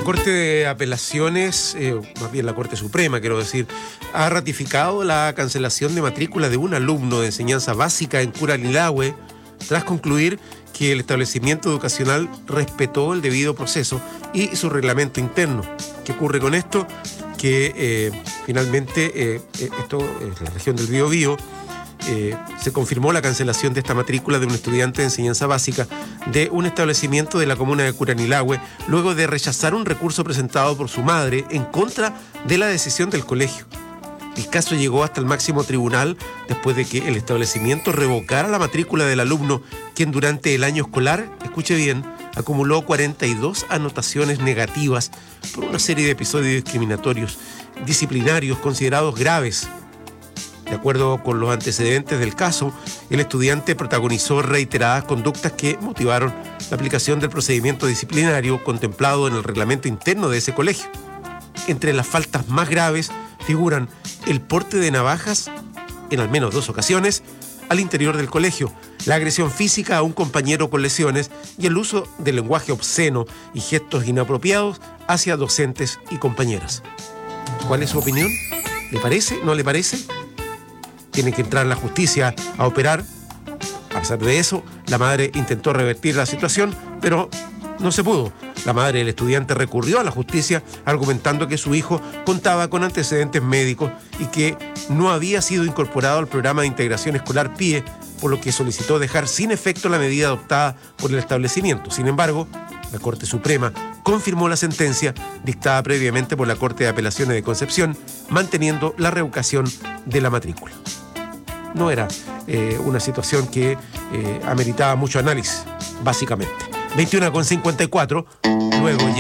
La Corte de Apelaciones, más bien la Corte Suprema, quiero decir, ha ratificado la cancelación de matrícula de un alumno de enseñanza básica en Curanilahue tras concluir que el establecimiento educacional respetó el debido proceso y su reglamento interno. ¿Qué ocurre con esto? Que finalmente esto es la región del Biobío. Se confirmó la cancelación de esta matrícula de un estudiante de enseñanza básica de un establecimiento de la comuna de Curanilahue, luego de rechazar un recurso presentado por su madre en contra de la decisión del colegio. El caso llegó hasta el máximo tribunal después de que el establecimiento revocara la matrícula del alumno, quien durante el año escolar, escuche bien, acumuló 42 anotaciones negativas por una serie de episodios discriminatorios, disciplinarios considerados graves. De acuerdo con los antecedentes del caso, el estudiante protagonizó reiteradas conductas que motivaron la aplicación del procedimiento disciplinario contemplado en el reglamento interno de ese colegio. Entre las faltas más graves figuran el porte de navajas, en al menos 2 ocasiones, al interior del colegio, la agresión física a un compañero con lesiones y el uso de lenguaje obsceno y gestos inapropiados hacia docentes y compañeras. ¿Cuál es su opinión? ¿Le parece? ¿No le parece? Tiene que entrar la justicia a operar. A pesar de eso, la madre intentó revertir la situación, pero no se pudo. La madre del estudiante recurrió a la justicia argumentando que su hijo contaba con antecedentes médicos y que no había sido incorporado al programa de integración escolar PIE, por lo que solicitó dejar sin efecto la medida adoptada por el establecimiento. Sin embargo, la Corte Suprema confirmó la sentencia dictada previamente por la Corte de Apelaciones de Concepción, manteniendo la revocación de la matrícula. No era una situación que ameritaba mucho análisis, básicamente. 21:54, luego llega